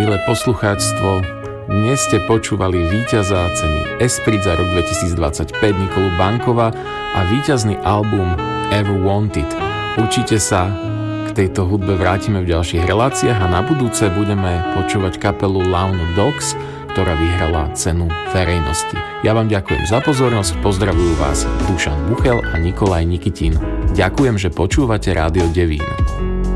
Milé poslucháčstvo, dnes ste počúvali víťaza ceny Esprit za rok 2025 Nikolu Bankova a víťazný album Ever Wanted. Určite sa k tejto hudbe vrátime v ďalších reláciách a na budúce budeme počúvať kapelu Launo Dogs, ktorá vyhrala cenu verejnosti. Ja vám ďakujem za pozornosť, pozdravujú vás Dušan Buchel a Nikolaj Nikitin. Ďakujem, že počúvate Rádio Devín.